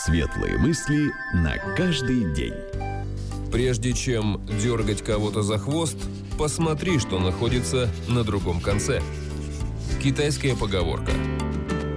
Светлые мысли на каждый день. Прежде чем дергать кого-то за хвост, посмотри, что находится на другом конце. Китайская поговорка.